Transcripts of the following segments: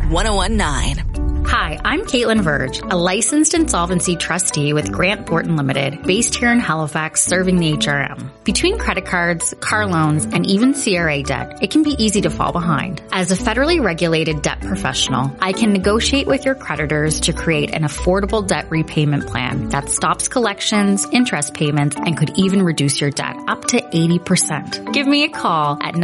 1019. Hi, I'm Caitlin Verge, a licensed insolvency trustee with Grant Thornton Limited, based here in Halifax, serving the HRM. Between credit cards, car loans, and even CRA debt, it can be easy to fall behind. As a federally regulated debt professional, I can negotiate with your creditors to create an affordable debt repayment plan that stops collections, interest payments, and could even reduce your debt up to 80%. Give me a call at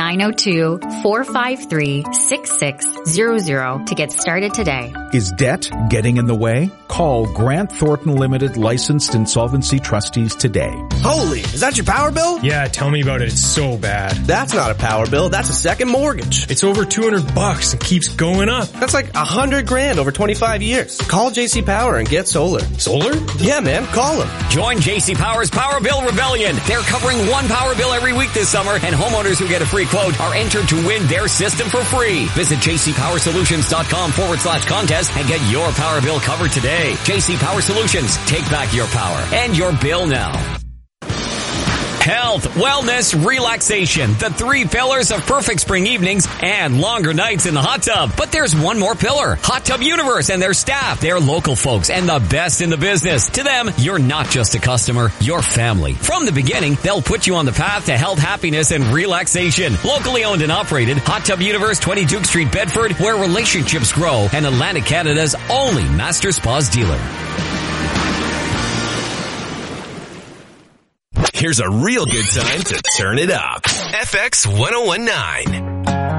902-453-6600 to get started today. Is debt getting in the way? Call Grant Thornton Limited licensed insolvency trustees today. Holy, is that your power bill? Yeah, tell me about it. It's so bad. That's not a power bill. That's a second mortgage. It's over $200 and keeps going up. That's like $100,000 over 25 years. Call JC Power and get solar. Solar? Yeah, man. Call them. Join JC Power's Power Bill Rebellion. They're covering one power bill every week this summer, and homeowners who get a free quote are entered to win their system for free. Visit jcpowersolutions.com/contest and get your power bill covered today. JC Power Solutions. Take back your power and your bill now. Health, wellness, relaxation. The three pillars of perfect spring evenings and longer nights in the hot tub. But there's one more pillar. Hot Tub Universe and their staff. They're local folks and the best in the business. To them, you're not just a customer, you're family. From the beginning, they'll put you on the path to health, happiness, and relaxation. Locally owned and operated, Hot Tub Universe, 20 Duke Street, Bedford, where relationships grow, and Atlantic Canada's only Master Spas dealer. Here's a real good time to turn it up. FX 1019.